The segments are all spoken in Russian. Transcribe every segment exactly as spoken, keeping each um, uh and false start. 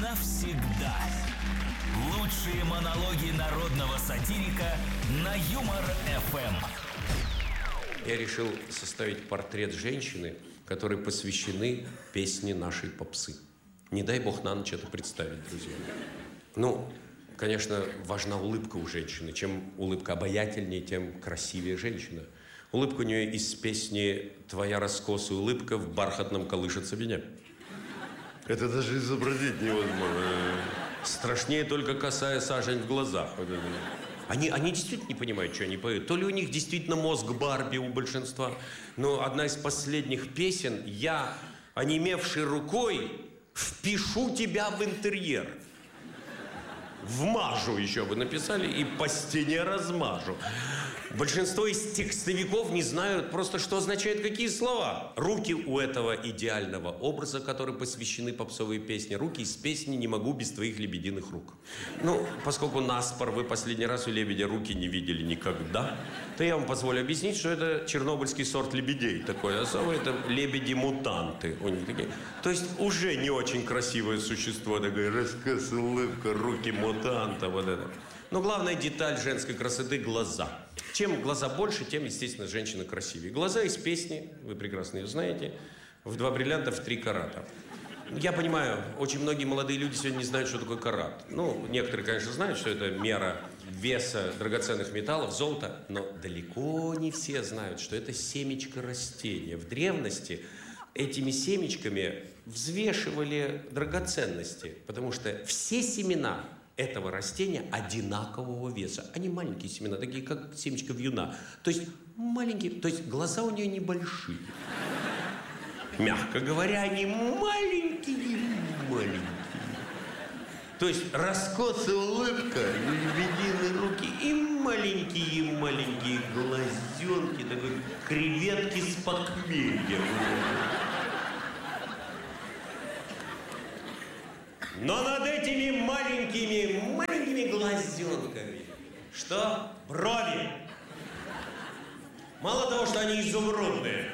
навсегда. Лучшие монологи народного сатирика на Юмор-эф эм. Я решил составить портрет женщины, которой посвящены песни нашей попсы. Не дай бог на ночь это представить, друзья. Ну, конечно, важна улыбка у женщины. Чем улыбка обаятельнее, тем красивее женщина. Улыбка у нее из песни «Твоя раскосая улыбка в бархатном колышется меня». Это даже изобразить невозможно. Страшнее только косая сажень в глазах. Они, они действительно не понимают, что они поют. То ли у них действительно мозг Барби у большинства. Но одна из последних песен «Я, онемевшей рукой, впишу тебя в интерьер». Вмажу еще вы написали и по стене размажу. Большинство из текстовиков не знают просто, что означают какие слова. Руки у этого идеального образа, который посвящены попсовые песни. Руки из песни «Не могу без твоих лебединых рук». Ну, поскольку наспор вы последний раз у лебедя руки не видели никогда, то я вам позволю объяснить, что это чернобыльский сорт лебедей. Такой особый, это лебеди-мутанты. У них такие. То есть уже не очень красивое существо. Такое раскос, улыбка, руки мутанта. Вот это. Но главная деталь женской красоты – глаза. Чем глаза больше, тем, естественно, женщина красивее. Глаза из песни, вы прекрасно ее знаете, в два бриллианта в три карата. Я понимаю, очень многие молодые люди сегодня не знают, что такое карат. Ну, некоторые, конечно, знают, что это мера веса драгоценных металлов, золота, но далеко не все знают, что это семечко растения. В древности этими семечками взвешивали драгоценности, потому что все семена этого растения одинакового веса. Они маленькие семена, такие как семечко вьюна. То есть маленькие, то есть глаза у нее небольшие. Мягко говоря, они маленькие-маленькие. То есть раскосая улыбка, лебединые руки и маленькие-маленькие глазенки, такой креветки с похмелья. Но над этими маленькими, маленькими глазенками что? Брови. Мало того, что они изумрудные,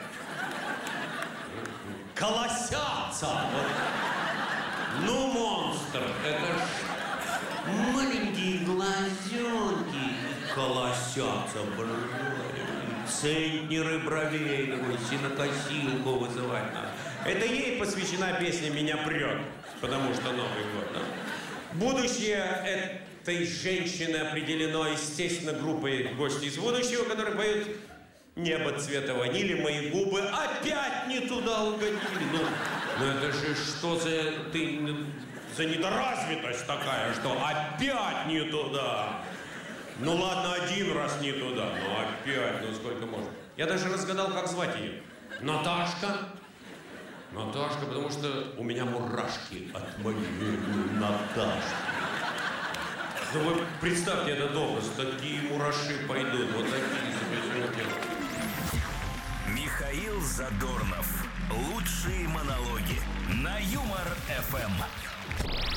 колосятся. Вот. Ну, монстр, это ж маленькие глазенки колосятся брови. Центнеры бровей, такой синокосилку вызывать надо. Это ей посвящена песня «Меня прет», потому что Новый год. Да? Будущее этой женщины определено, естественно, группой «Гости из будущего», которые поют «Небо цвета ванили, мои губы опять не туда угодили». Ну, ну это же что за, ты, за недоразвитость такая, что опять не туда. Ну ладно, один раз не туда, но опять, ну сколько можно. Я даже разгадал, как звать ее. Наташка. Наташка, потому что у меня мурашки от моей Наташки. Ну вы представьте этот образ, такие мураши пойдут, вот такие себе. Михаил Задорнов. Лучшие монологи на Юмор-эф эм.